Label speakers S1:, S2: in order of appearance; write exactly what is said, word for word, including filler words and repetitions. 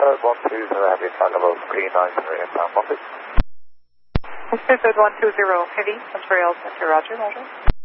S1: one two zero Heavy, flight level three nine zero, inbound one two.
S2: Pacific one two zero Heavy, Montreal Center, Roger, Roger.